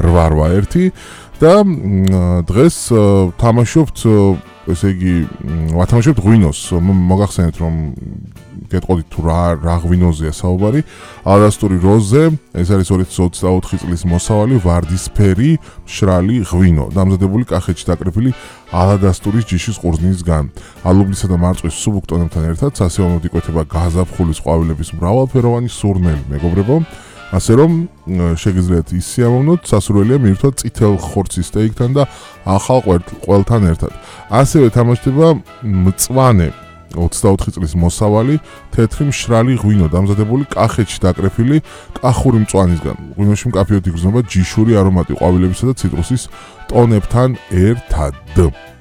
881 და დღეს თამაშობთ ესე იგი ვათამაშებთ ღვინოს მოგახსენეთ რომ გეტყოდით თუ რა ღვინოზეა საუბარი ალადასტური როზე ეს არის 2024 წლის მოსავალი ვარდისფერი მშრალი ღვინო დამზადებული კახეთში დაკრეფილი ალადასტურის ჯიშის ყურძნისგან ალუბლისა და მარწვის სუბუქტონებთან ერთად სასეონოდ იკვეთება გაზაფხულის ყვავილების მრავალფეროვანი სურნელი მეგობრებო ასე რომ შეგიძლიათ ისიამოვნოთ სასურველია მივთვათ წითელ ხორცის სტეიკთან და ახალ ყველთან ერთად ასევე თამაშდება მწვანე 24 წლის მოსავალი თეთრი მშრალი ღვინო დამზადებული კახეთში დაკრეფილი კახური მწვანისგან ღვინოში მკაფიოდ იგრძნობა ჯიშური არომატი ყვავილებისა და ციტრუსის ტონებთან ერთად